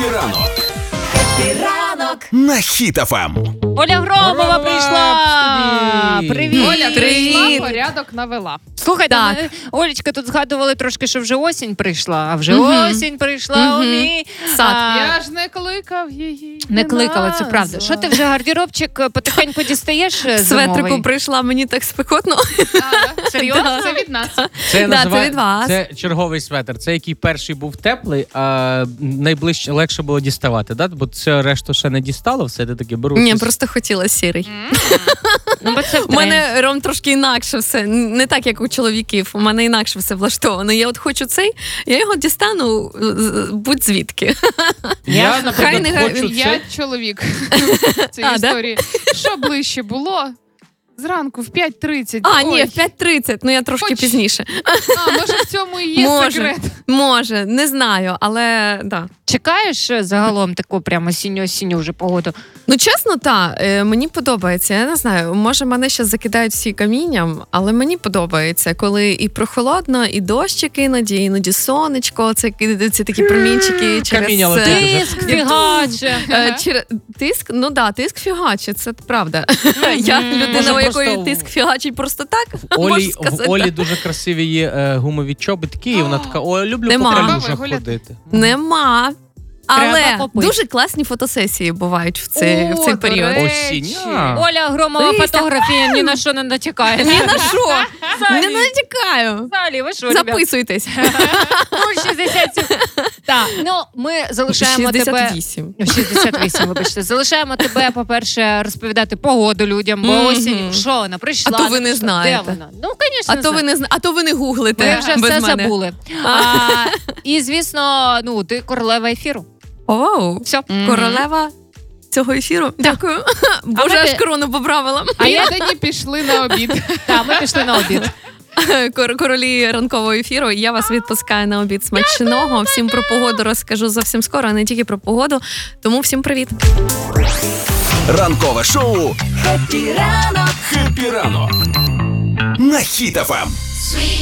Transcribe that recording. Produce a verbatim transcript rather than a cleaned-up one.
Хеппі ранок. Хеппі ранок На Хіт еф ем. Оля Громова прийшла! Привіт! Оля прийшла, Привіт! порядок навела. Слухайте, Так. ми, Олечка, тут згадували трошки, що вже осінь прийшла, а вже Мгм. осінь прийшла у Мгм. мій Сад. а, Я ж не кликав її. Не кликала, це правда. Що ти вже гардеробчик потихеньку дістаєш Светрику зимовий? прийшла, мені так спекотно. А, серйозно? Це від нас. Це, Да, називає- це від вас. Це черговий светр. Це який перший був теплий, а найближче легше було діставати, да? Бо це решту ще не дістало, все ти таки беру. Ні, щось. просто хотіла сірий. Ну, бо це в У мене, Ром, трошки інакше все. Не так, як у чоловіків. У мене інакше все влаштовано. Я от хочу цей, я його дістану з- будь звідки. Я, Ясно. наприклад, Хай не га- хочу Я це. чоловік в цій А, да? історії. Що ближче було? Зранку в п'ять тридцять. А, Ой. ні, в п'ять тридцять, ну я трошки Хоч- пізніше. А, може в цьому і є Може. секрет. Може, не знаю, але да. Чекаєш загалом таку прямо сінню-сінню вже погоду? Ну, чесно, так, е, мені подобається. Я не знаю, може мене ще закидають всі камінням, але мені подобається, коли і прохолодно, і дощик іноді, іноді сонечко, це, це такі промінчики через... Каміння летить е, уже. Тиск, фігаче. Е, чер- Тиск, ну да, тиск фігачить, це правда. Я людина, Може, у якої просто тиск фігачить просто так, Олі, можу в сказати. Олі дуже красиві є е, гумові чобітки, і вона така, о, люблю Нема. по Треба калюжах вигуляти. ходити. Нема. Треба Але попити. дуже класні фотосесії бувають в цей, в О, цей до період. речі. Осінь. А. Оля Громова Дивіться. фотографія ні на що не натякає. Ні на що, не Взагалі. натякаю. Взагалі, ви що, ребят? Записуйтесь. Ну, шістдесят сім. Так, ну, ми залишаємо тебе... шістдесят вісім. шістдесят вісім, вибачте. Залишаємо тебе, по-перше, розповідати погоду людям, бо Мгм. осінь, що вона прийшла. А то ви ну, не що, знаєте. Де вона? Ну, звісно, А то ви не зна- а то ви не гуглите. Ми вже без все мене. забули. А, і, звісно, ну, ти королева ефіру. Оу, Все. королева цього ефіру. Дякую. Боже, ми аж ти- корону поправила. А я- Віддані пішли на обід. Так, ми пішли на обід. Кор- Королі ранкового ефіру. Я вас відпускаю на обід смачного. Всім про погоду розкажу зовсім скоро, а не тільки про погоду. Тому всім привіт. Ранкове шоу Хеппі ранок. «Хеппі ранок» на Хіт еф ем.